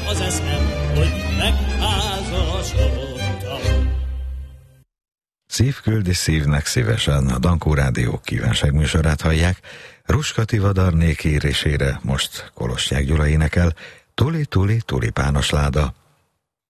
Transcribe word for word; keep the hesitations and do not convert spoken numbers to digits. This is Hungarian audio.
az eszem, hogy megházasodtam. Szív küldi szívnek szívesen, a Dankó Rádió kívánságműsorát hallják. Ruska Tivadarné kérésére most Kolostyák Gyula énekel Tuli Tuli tulipános láda.